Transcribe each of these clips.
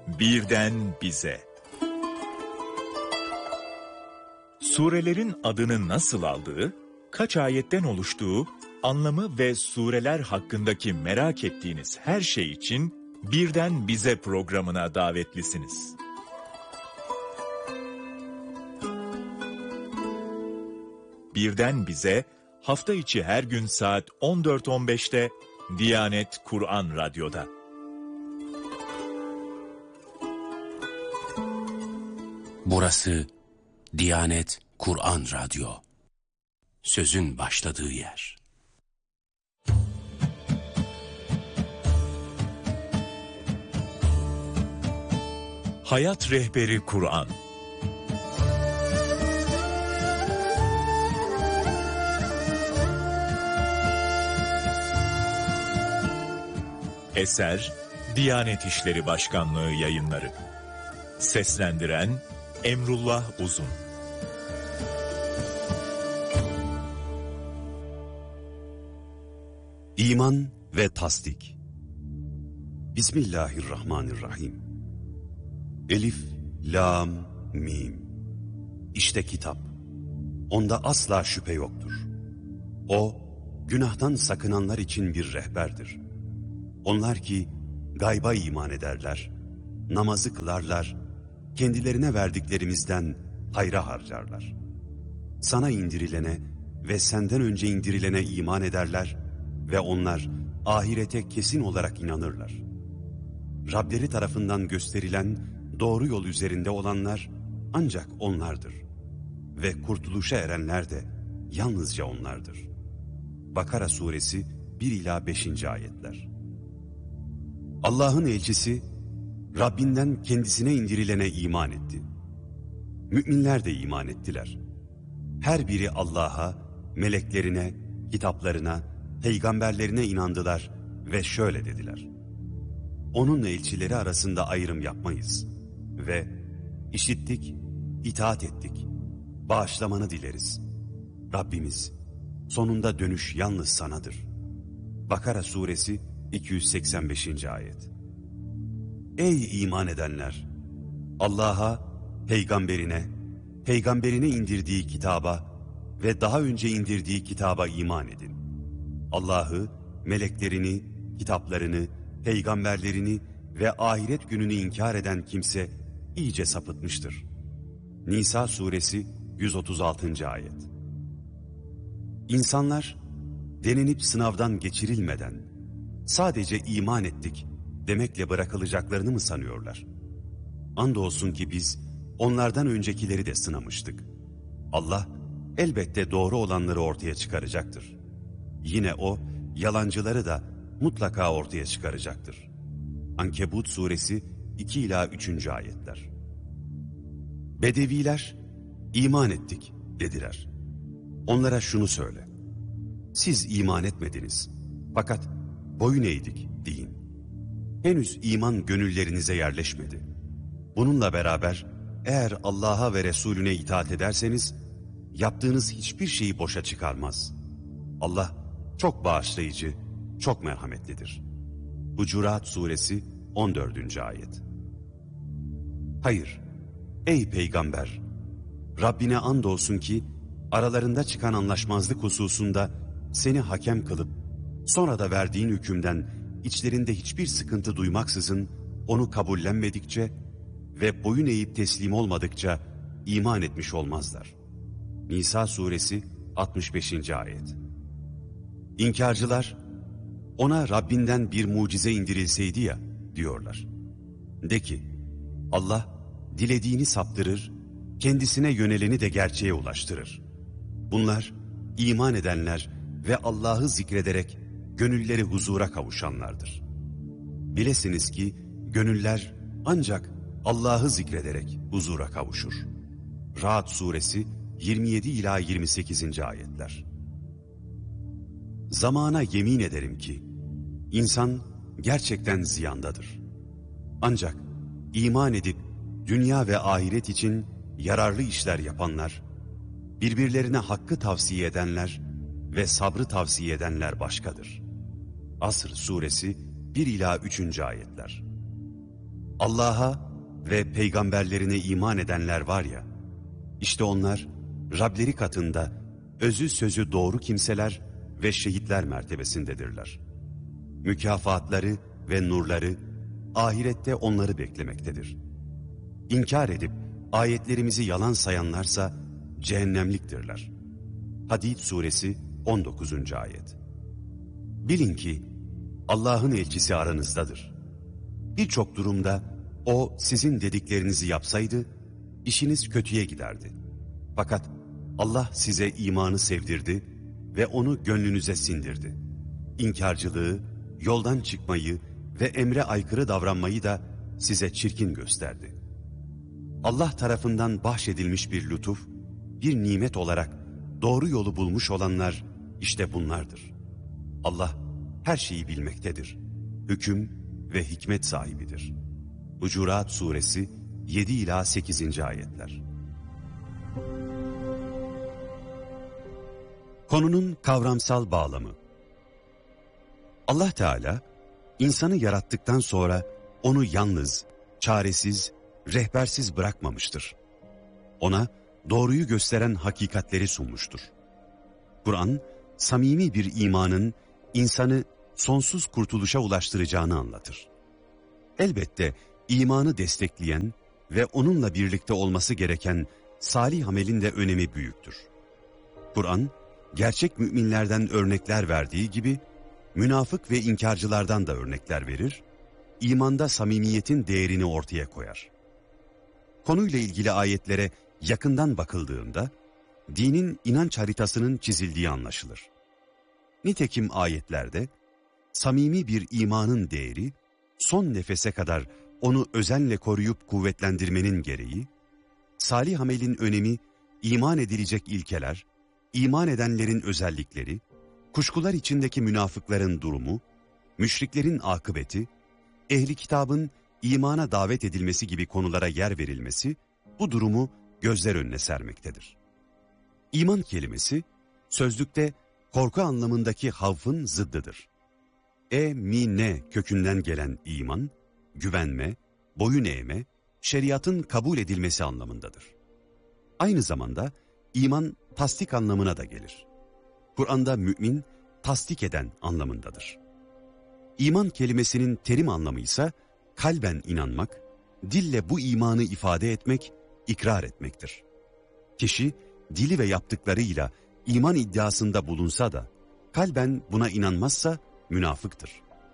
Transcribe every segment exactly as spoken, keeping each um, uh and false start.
Birden bize. Surelerin adını nasıl aldığı, kaç ayetten oluştuğu, anlamı ve sureler hakkındaki merak ettiğiniz her şey için Birden Bize programına davetlisiniz. Birden Bize, hafta içi her gün saat on dört on beşte Diyanet Kur'an Radyo'da. Burası Diyanet Kur'an Radyo. Sözün başladığı yer. Hayat Rehberi Kur'an. Eser Diyanet İşleri Başkanlığı Yayınları. Seslendiren Emrullah Uzun. İman ve tasdik. Bismillahirrahmanirrahim. Elif, lam, mim. İşte kitap. Onda asla şüphe yoktur. O, günahtan sakınanlar için bir rehberdir. Onlar ki gayba iman ederler, namazı kılarlar, kendilerine verdiklerimizden hayra harcarlar. Sana indirilene ve senden önce indirilene iman ederler ve onlar ahirete kesin olarak inanırlar. Rableri tarafından gösterilen doğru yol üzerinde olanlar ancak onlardır. Ve kurtuluşa erenler de yalnızca onlardır. Bakara suresi bir ila beşinci ayetler. Allah'ın elçisi Rabbinden kendisine indirilene iman etti. Müminler de iman ettiler. Her biri Allah'a, meleklerine, kitaplarına, peygamberlerine inandılar ve şöyle dediler: Onun elçileri arasında ayrım yapmayız ve işittik, itaat ettik, bağışlamanı dileriz. Rabbimiz, sonunda dönüş yalnız sanadır. Bakara suresi iki yüz seksen beşinci ayet. Ey iman edenler! Allah'a, peygamberine, peygamberine indirdiği kitaba ve daha önce indirdiği kitaba iman edin. Allah'ı, meleklerini, kitaplarını, peygamberlerini ve ahiret gününü inkar eden kimse iyice sapıtmıştır. Nisa suresi yüz otuz altıncı ayet. İnsanlar denenip sınavdan geçirilmeden sadece iman ettik demekle bırakılacaklarını mı sanıyorlar? Andolsun ki biz onlardan öncekileri de sınamıştık. Allah elbette doğru olanları ortaya çıkaracaktır. Yine O yalancıları da mutlaka ortaya çıkaracaktır. Ankebut suresi iki ila üçüncü ayetler. Bedeviler iman ettik dediler. Onlara şunu söyle: Siz iman etmediniz, fakat boyun eğdik deyin. Henüz iman gönüllerinize yerleşmedi. Bununla beraber eğer Allah'a ve Resulüne itaat ederseniz yaptığınız hiçbir şeyi boşa çıkarmaz. Allah çok bağışlayıcı, çok merhametlidir. Hucurat suresi on dördüncü ayet. Hayır, ey peygamber! Rabbine andolsun ki aralarında çıkan anlaşmazlık hususunda seni hakem kılıp sonra da verdiğin hükümden içlerinde hiçbir sıkıntı duymaksızın onu kabullenmedikçe ve boyun eğip teslim olmadıkça iman etmiş olmazlar. Nisa suresi altmış beşinci ayet. İnkarcılar, ona Rabbinden bir mucize indirilseydi ya diyorlar. De ki, Allah dilediğini saptırır, kendisine yöneleni de gerçeğe ulaştırır. Bunlar iman edenler ve Allah'ı zikrederek gönülleri huzura kavuşanlardır. Bilesiniz ki gönüller ancak Allah'ı zikrederek huzura kavuşur. Ra'd suresi yirmi yedi ila yirmi sekizinci ayetler. Zamana yemin ederim ki insan gerçekten ziyandadır. Ancak iman edip dünya ve ahiret için yararlı işler yapanlar, birbirlerine hakkı tavsiye edenler ve sabrı tavsiye edenler başkadır. Asr suresi bir ila üçüncü ayetler. Allah'a ve peygamberlerine iman edenler var ya, işte onlar Rableri katında özü sözü doğru kimseler ve şehitler mertebesindedirler. Mükafatları ve nurları ahirette onları beklemektedir. İnkar edip ayetlerimizi yalan sayanlarsa cehennemliktirler. Hadid suresi on dokuzuncu ayet. Bilin ki Allah'ın elçisi aranızdadır. Birçok durumda o sizin dediklerinizi yapsaydı işiniz kötüye giderdi. Fakat Allah size imanı sevdirdi ve onu gönlünüze sindirdi. İnkarcılığı, yoldan çıkmayı ve emre aykırı davranmayı da size çirkin gösterdi. Allah tarafından bahşedilmiş bir lütuf, bir nimet olarak doğru yolu bulmuş olanlar işte bunlardır. Allah her şeyi bilmektedir. Hüküm ve hikmet sahibidir. Hucurat suresi yedi ila sekizinci ayetler. Konunun kavramsal bağlamı. Allah Teala insanı yarattıktan sonra onu yalnız, çaresiz, rehbersiz bırakmamıştır. Ona doğruyu gösteren hakikatleri sunmuştur. Kur'an, samimi bir imanın insanı sonsuz kurtuluşa ulaştıracağını anlatır. Elbette imanı destekleyen ve onunla birlikte olması gereken salih amelin de önemi büyüktür. Kur'an, gerçek müminlerden örnekler verdiği gibi, münafık ve inkarcılardan da örnekler verir, imanda samimiyetin değerini ortaya koyar. Konuyla ilgili ayetlere yakından bakıldığında, dinin inanç haritasının çizildiği anlaşılır. Nitekim ayetlerde, samimi bir imanın değeri, son nefese kadar onu özenle koruyup kuvvetlendirmenin gereği, salih amelin önemi, iman edilecek ilkeler, iman edenlerin özellikleri, kuşkular içindeki münafıkların durumu, müşriklerin akıbeti, ehli kitabın imana davet edilmesi gibi konulara yer verilmesi, bu durumu gözler önüne sermektedir. İman kelimesi, sözlükte korku anlamındaki havfın zıddıdır. E-mi-ne kökünden gelen iman, güvenme, boyun eğme, şeriatın kabul edilmesi anlamındadır. Aynı zamanda iman tasdik anlamına da gelir. Kur'an'da mümin, tasdik eden anlamındadır. İman kelimesinin terim anlamı ise kalben inanmak, dille bu imanı ifade etmek, ikrar etmektir. Kişi dili ve yaptıklarıyla iman iddiasında bulunsa da kalben buna inanmazsa münafıktır.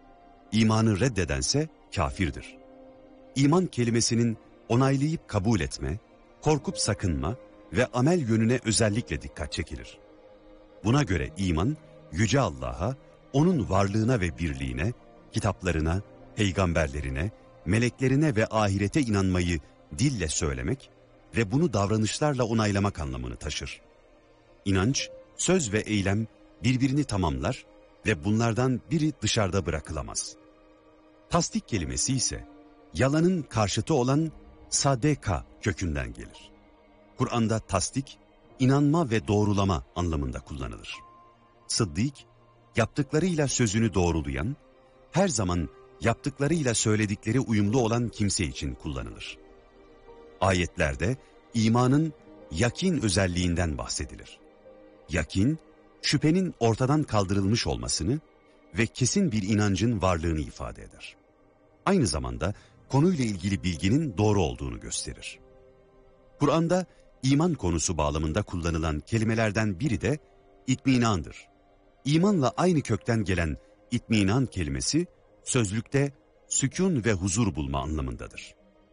İmanı reddedense kafirdir. İman kelimesinin onaylayıp kabul etme, korkup sakınma ve amel yönüne özellikle dikkat çekilir. Buna göre iman, Yüce Allah'a, onun varlığına ve birliğine, kitaplarına, peygamberlerine, meleklerine ve ahirete inanmayı dille söylemek ve bunu davranışlarla onaylamak anlamını taşır. İnanç, söz ve eylem birbirini tamamlar ve bunlardan biri dışarıda bırakılamaz. Tasdik kelimesi ise yalanın karşıtı olan sadeka kökünden gelir. Kur'an'da tasdik, inanma ve doğrulama anlamında kullanılır. Sıddık, yaptıklarıyla sözünü doğrulayan, her zaman yaptıklarıyla söyledikleri uyumlu olan kimse için kullanılır. Ayetlerde imanın yakin özelliğinden bahsedilir. Yakin, şüphenin ortadan kaldırılmış olmasını ve kesin bir inancın varlığını ifade eder. Aynı zamanda konuyla ilgili bilginin doğru olduğunu gösterir. Kur'an'da iman konusu bağlamında kullanılan kelimelerden biri de itminandır. İmanla aynı kökten gelen itminan kelimesi sözlükte sükun ve huzur bulma anlamındadır.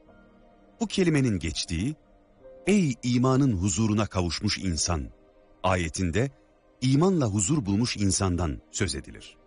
Bu kelimenin geçtiği, ey imanın huzuruna kavuşmuş insan ayetinde imanla huzur bulmuş insandan söz edilir.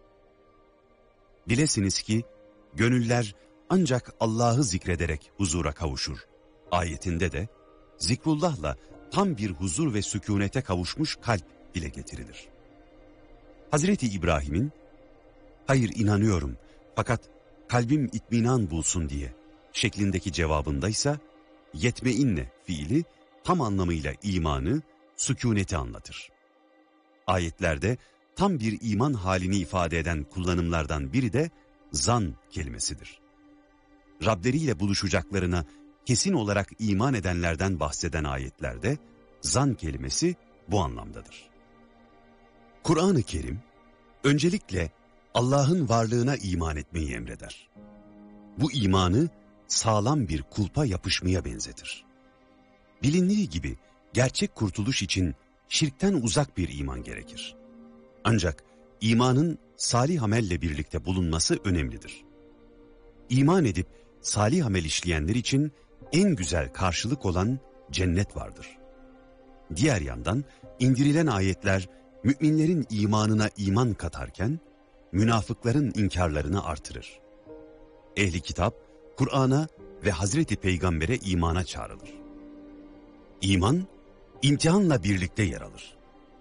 Bilesiniz ki gönüller ancak Allah'ı zikrederek huzura kavuşur ayetinde de zikrullahla tam bir huzur ve sükunete kavuşmuş kalp dile getirilir. Hazreti İbrahim'in hayır inanıyorum fakat kalbim itminan bulsun diye şeklindeki cevabındaysa yetmeinne fiili tam anlamıyla imanı, sükuneti anlatır. Ayetlerde tam bir iman halini ifade eden kullanımlardan biri de zan kelimesidir. Rableriyle buluşacaklarına kesin olarak iman edenlerden bahseden ayetlerde zan kelimesi bu anlamdadır. Kur'an-ı Kerim öncelikle Allah'ın varlığına iman etmeyi emreder. Bu imanı sağlam bir kulpa yapışmaya benzetir. Bilindiği gibi gerçek kurtuluş için şirkten uzak bir iman gerekir. Ancak imanın salih amelle birlikte bulunması önemlidir. İman edip salih amel işleyenler için en güzel karşılık olan cennet vardır. Diğer yandan indirilen ayetler müminlerin imanına iman katarken münafıkların inkarlarını artırır. Ehli kitap Kur'an'a ve Hazreti Peygamber'e imana çağrılır. İman imtihanla birlikte yer alır.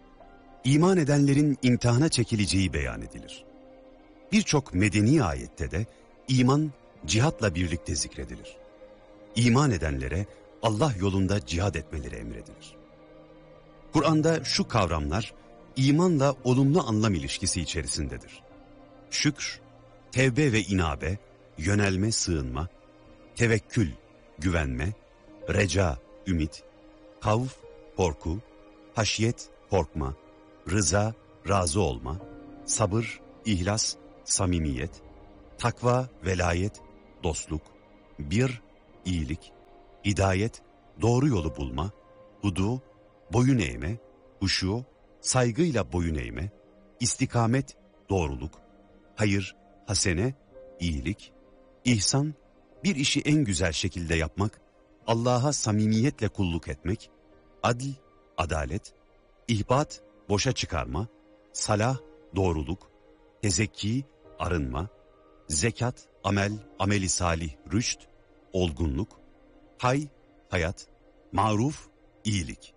İman edenlerin imtihana çekileceği beyan edilir. Birçok medeni ayette de iman cihatla birlikte zikredilir. İman edenlere Allah yolunda cihad etmeleri emredilir. Kur'an'da şu kavramlar imanla olumlu anlam ilişkisi içerisindedir. Şükr, tevbe ve inabe, yönelme, sığınma, tevekkül, güvenme, reca, ümit, kavf, korku, haşyet, korkma, rıza, razı olma, sabır, ihlas, samimiyet, takva, velayet, dostluk, bir, iyilik, hidayet, doğru yolu bulma, hudu, boyun eğme, huşu, saygıyla boyun eğme, istikamet, doğruluk, hayır, hasene, iyilik, ihsan, bir işi en güzel şekilde yapmak, Allah'a samimiyetle kulluk etmek, adl, adalet, ihbat, boşa çıkarma, salah, doğruluk, tezekki, arınma, zekat, amel, ameli salih, rüşt, olgunluk, hay, hayat, maruf, iyilik.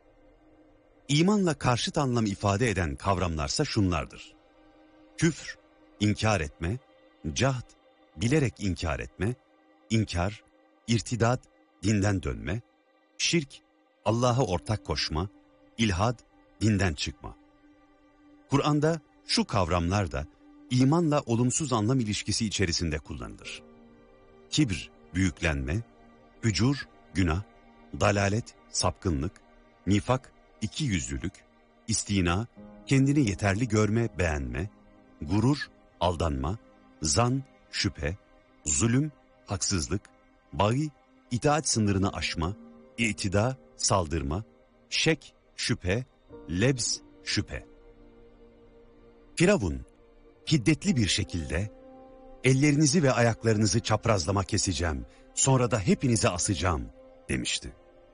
İmanla karşıt anlam ifade eden kavramlarsa şunlardır. Küfr, inkar etme, cahd, bilerek inkar etme, inkar, irtidat, dinden dönme, şirk, Allah'a ortak koşma, ilhad, dinden çıkma. Kur'an'da şu kavramlar da imanla olumsuz anlam ilişkisi içerisinde kullanılır. Kibr, büyüklenme, hücur, günah, dalalet, sapkınlık, nifak, ikiyüzlülük, istina, kendini yeterli görme, beğenme, gurur, aldanma, zan, şüphe, zulüm, haksızlık, bağı, itaat sınırını aşma, itida, saldırma, şek, şüphe, lebs, şüphe. Firavun, hiddetli bir şekilde, ellerinizi ve ayaklarınızı çaprazlama keseceğim, sonra da hepinize asacağım demişti.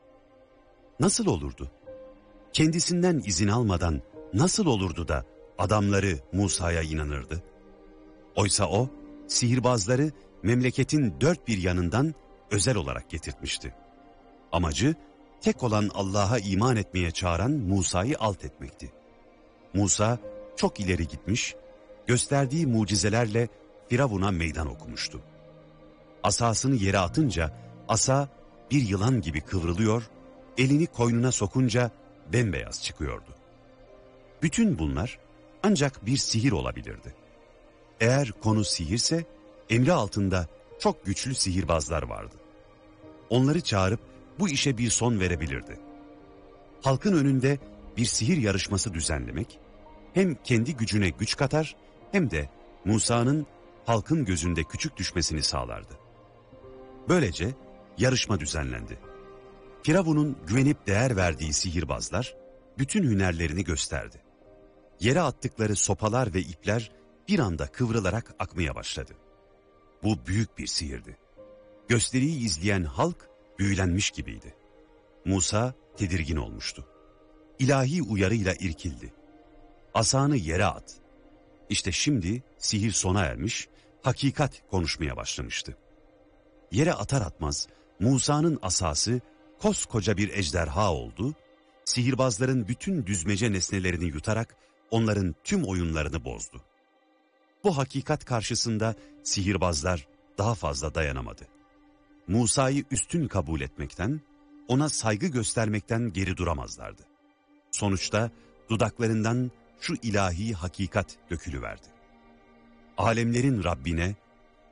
Nasıl olurdu? Kendisinden izin almadan nasıl olurdu da adamları Musa'ya inanırdı? Oysa o, sihirbazları memleketin dört bir yanından özel olarak getirtmişti. Amacı, tek olan Allah'a iman etmeye çağıran Musa'yı alt etmekti. Musa çok ileri gitmiş, gösterdiği mucizelerle Firavun'a meydan okumuştu. Asasını yere atınca asa bir yılan gibi kıvrılıyor, elini koynuna sokunca bembeyaz çıkıyordu. Bütün bunlar ancak bir sihir olabilirdi. Eğer konu sihirse emri altında çok güçlü sihirbazlar vardı. Onları çağırıp bu işe bir son verebilirdi. Halkın önünde bir sihir yarışması düzenlemek hem kendi gücüne güç katar hem de Musa'nın halkın gözünde küçük düşmesini sağlardı. Böylece yarışma düzenlendi. Firavun'un güvenip değer verdiği sihirbazlar bütün hünerlerini gösterdi. Yere attıkları sopalar ve ipler bir anda kıvrılarak akmaya başladı. Bu büyük bir sihirdi. Gösteriyi izleyen halk büyülenmiş gibiydi. Musa tedirgin olmuştu. İlahi uyarıyla irkildi. Asanı yere at. İşte şimdi sihir sona ermiş, hakikat konuşmaya başlamıştı. Yere atar atmaz Musa'nın asası koskoca bir ejderha oldu, sihirbazların bütün düzmece nesnelerini yutarak onların tüm oyunlarını bozdu. Bu hakikat karşısında sihirbazlar daha fazla dayanamadı. Musa'yı üstün kabul etmekten, ona saygı göstermekten geri duramazlardı. Sonuçta dudaklarından şu ilahi hakikat dökülüverdi. Alemlerin Rabbine,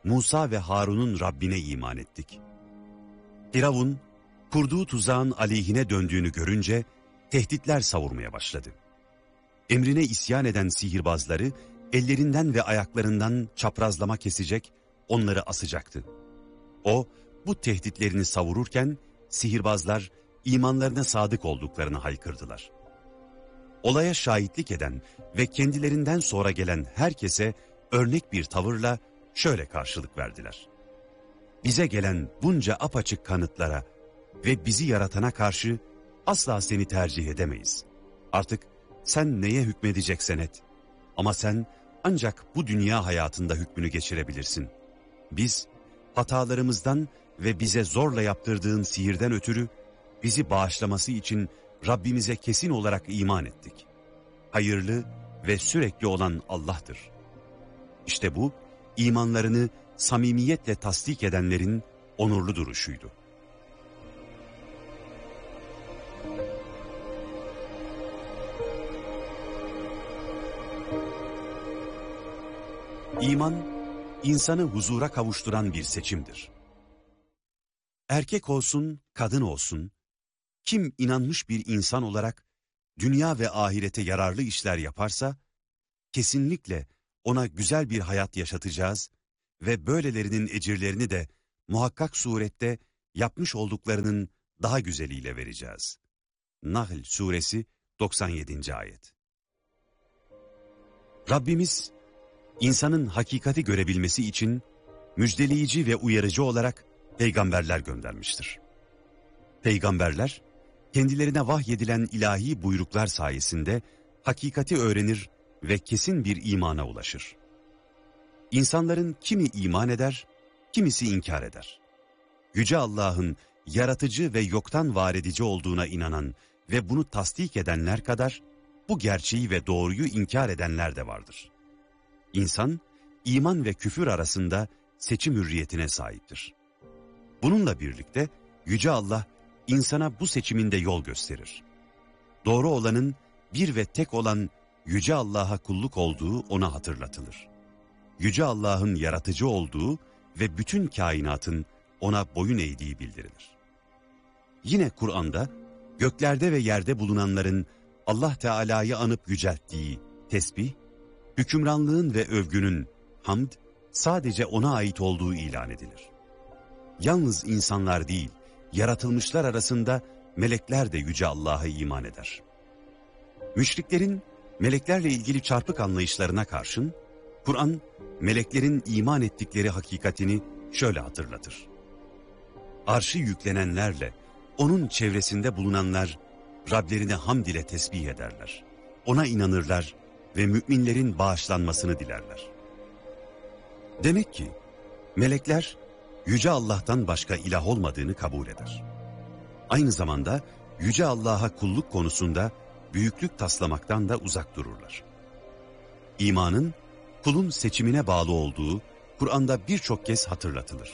Musa ve Harun'un Rabbine iman ettik. Firavun, kurduğu tuzağın aleyhine döndüğünü görünce tehditler savurmaya başladı. Emrine isyan eden sihirbazları ellerinden ve ayaklarından çaprazlama kesecek, onları asacaktı. O, bu tehditlerini savururken sihirbazlar imanlarına sadık olduklarını haykırdılar. Olaya şahitlik eden ve kendilerinden sonra gelen herkese örnek bir tavırla şöyle karşılık verdiler. Bize gelen bunca apaçık kanıtlara ve bizi yaratana karşı asla seni tercih edemeyiz. Artık sen neye hükmedeceksen et. Ama sen ancak bu dünya hayatında hükmünü geçirebilirsin. Biz hatalarımızdan ve bize zorla yaptırdığın sihirden ötürü bizi bağışlaması için Rabbimize kesin olarak iman ettik. Hayırlı ve sürekli olan Allah'tır. İşte bu, imanlarını samimiyetle tasdik edenlerin onurlu duruşuydu. İman, insanı huzura kavuşturan bir seçimdir. Erkek olsun, kadın olsun, kim inanmış bir insan olarak dünya ve ahirete yararlı işler yaparsa, kesinlikle ona güzel bir hayat yaşatacağız ve böylelerinin ecirlerini de muhakkak surette yapmış olduklarının daha güzeliyle vereceğiz. Nahl suresi doksan yedinci ayet. Rabbimiz, insanın hakikati görebilmesi için müjdeleyici ve uyarıcı olarak peygamberler göndermiştir. Peygamberler, kendilerine vahyedilen ilahi buyruklar sayesinde hakikati öğrenir ve kesin bir imana ulaşır. İnsanların kimi iman eder, kimisi inkar eder. Yüce Allah'ın yaratıcı ve yoktan var edici olduğuna inanan ve bunu tasdik edenler kadar bu gerçeği ve doğruyu inkar edenler de vardır. İnsan, iman ve küfür arasında seçim hürriyetine sahiptir. Bununla birlikte Yüce Allah insana bu seçiminde yol gösterir. Doğru olanın bir ve tek olan Yüce Allah'a kulluk olduğu ona hatırlatılır. Yüce Allah'ın yaratıcı olduğu ve bütün kainatın ona boyun eğdiği bildirilir. Yine Kur'an'da göklerde ve yerde bulunanların Allah Teala'yı anıp yücelttiği tesbih, hükümranlığın ve övgünün, hamd, sadece ona ait olduğu ilan edilir. Yalnız insanlar değil, yaratılmışlar arasında melekler de Yüce Allah'a iman eder. Müşriklerin meleklerle ilgili çarpık anlayışlarına karşın, Kur'an, meleklerin iman ettikleri hakikatini şöyle hatırlatır. Arşı yüklenenlerle, onun çevresinde bulunanlar, Rablerine hamd ile tesbih ederler. Ona inanırlar ve müminlerin bağışlanmasını dilerler. Demek ki, melekler, Yüce Allah'tan başka ilah olmadığını kabul eder. Aynı zamanda, Yüce Allah'a kulluk konusunda büyüklük taslamaktan da uzak dururlar. İmanın, kulun seçimine bağlı olduğu Kur'an'da birçok kez hatırlatılır.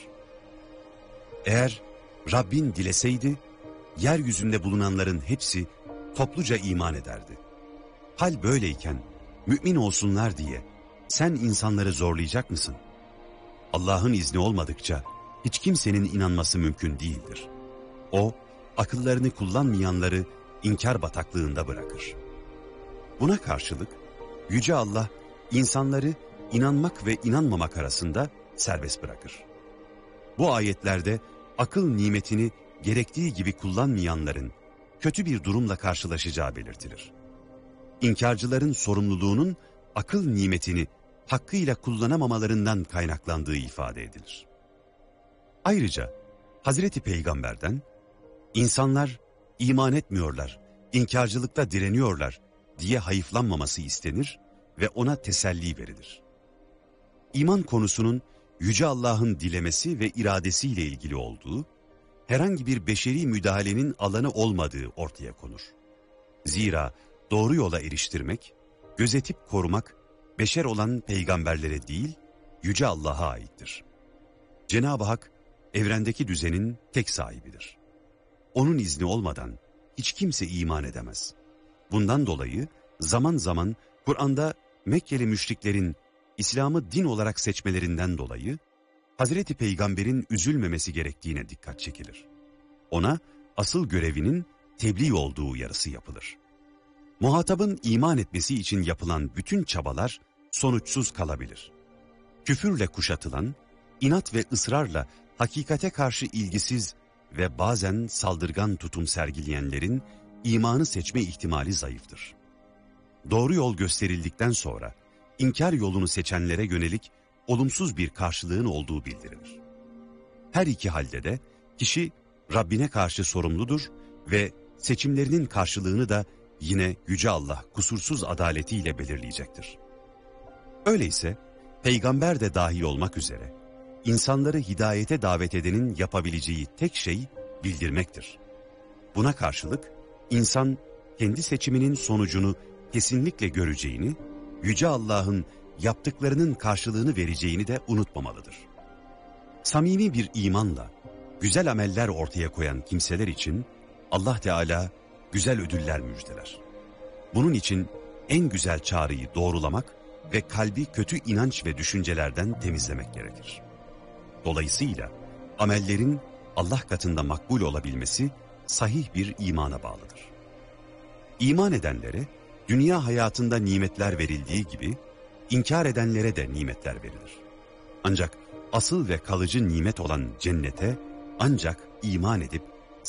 Eğer Rabbin dileseydi, yeryüzünde bulunanların hepsi topluca iman ederdi. Hal böyleyken mümin olsunlar diye sen insanları zorlayacak mısın? Allah'ın izni olmadıkça hiç kimsenin inanması mümkün değildir. O, akıllarını kullanmayanları inkar bataklığında bırakır. Buna karşılık Yüce Allah insanları inanmak ve inanmamak arasında serbest bırakır. Bu ayetlerde akıl nimetini gerektiği gibi kullanmayanların kötü bir durumla karşılaşacağı belirtilir. İnkarcıların sorumluluğunun akıl nimetini hakkıyla kullanamamalarından kaynaklandığı ifade edilir. Ayrıca Hazreti Peygamber'den insanlar iman etmiyorlar, inkarcılıkta direniyorlar diye hayıflanmaması istenir ve ona teselli verilir. İman konusunun Yüce Allah'ın dilemesi ve iradesiyle ilgili olduğu, herhangi bir beşeri müdahalenin alanı olmadığı ortaya konur. Zira doğru yola eriştirmek, gözetip korumak, beşer olan peygamberlere değil, Yüce Allah'a aittir. Cenab-ı Hak, evrendeki düzenin tek sahibidir. Onun izni olmadan hiç kimse iman edemez. Bundan dolayı zaman zaman Kur'an'da Mekkeli müşriklerin İslam'ı din olarak seçmelerinden dolayı Hazreti Peygamber'in üzülmemesi gerektiğine dikkat çekilir. Ona asıl görevinin tebliğ olduğu uyarısı yapılır. Muhatabın iman etmesi için yapılan bütün çabalar sonuçsuz kalabilir. Küfürle kuşatılan, inat ve ısrarla hakikate karşı ilgisiz ve bazen saldırgan tutum sergileyenlerin imanı seçme ihtimali zayıftır. Doğru yol gösterildikten sonra inkar yolunu seçenlere yönelik olumsuz bir karşılığın olduğu bildirilir. Her iki halde de kişi Rabbine karşı sorumludur ve seçimlerinin karşılığını da yine Yüce Allah kusursuz adaletiyle belirleyecektir. Öyleyse peygamber de dahil olmak üzere insanları hidayete davet edenin yapabileceği tek şey bildirmektir. Buna karşılık insan kendi seçiminin sonucunu kesinlikle göreceğini, Yüce Allah'ın yaptıklarının karşılığını vereceğini de unutmamalıdır. Samimi bir imanla güzel ameller ortaya koyan kimseler için Allah Teala güzel ödüller müjdeler. Bunun için en güzel çağrıyı doğrulamak ve kalbi kötü inanç ve düşüncelerden temizlemek gerekir. Dolayısıyla amellerin Allah katında makbul olabilmesi sahih bir imana bağlıdır. İman edenlere dünya hayatında nimetler verildiği gibi inkar edenlere de nimetler verilir. Ancak asıl ve kalıcı nimet olan cennete ancak iman edip